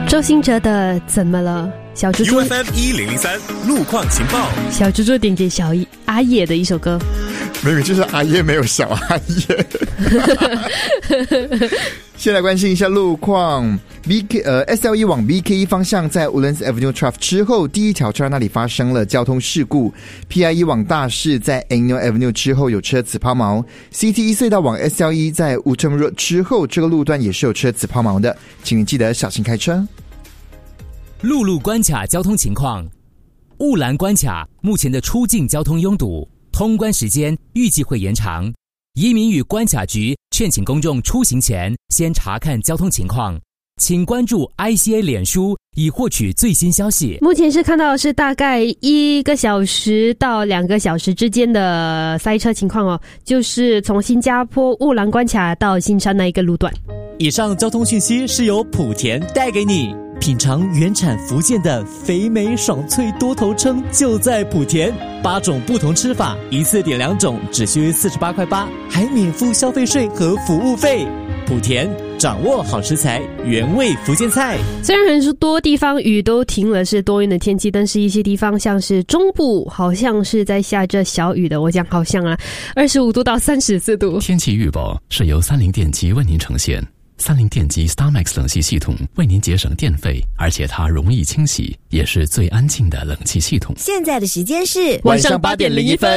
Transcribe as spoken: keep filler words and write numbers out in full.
周兴哲的怎么了？小猪猪 U F M 一零零三路况情报， 小猪猪点给小阿叶的一首歌， 明明就是阿叶，没有小阿叶。先来关心一下路况。B K 呃 S L E 往 B K 一方向，在 Woodlands Avenue Trough 之后，第一条车那里发生了交通事故。P I 一往大市，在 Angel Avenue 之后有车子抛锚。C T 一隧道往 S L E 在 Outram Road 之后，这个路段也是有车子抛锚的，请你记得小心开车。 陆路关卡交通情况：雾兰关卡目前的出境交通拥堵，通关时间预计会延长。移民与关卡局劝请公众出行前先查看交通情况，请关注 I C A 脸书以获取最新消息。 目前是看到是大概一个小时到两个小时之间的塞车情况哦，就是从新加坡雾兰关卡到新山那一个路段。 以上交通讯息是由莆田带给你。品尝原产福建的肥美爽脆多头称就在莆田，八种不同吃法，一次点两种，只需四十八块八，还免付消费税和服务费。莆田掌握好食材，原味福建菜。 虽然很多地方雨都停了，是多云的天气，但是一些地方像是中部好像是在下着小雨的，我讲好像啊，二十五度到三十四度。 天气预报是由三菱电机为您呈现。三菱电机 StarMax 冷气系统为您节省电费，而且它容易清洗，也是最安静的冷气系统。 现在的时间是晚上八点零一分。